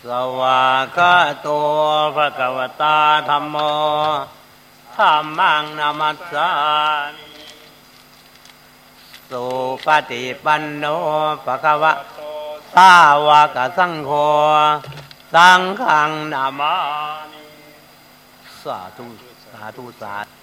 สวากขาโตภะคะวะตาธัมโมธัมมังนามัสสามิสุปฏิปันโนภะคะวะสาวกสังโฆสังฆังนามามิสาธุสาธุสาธุ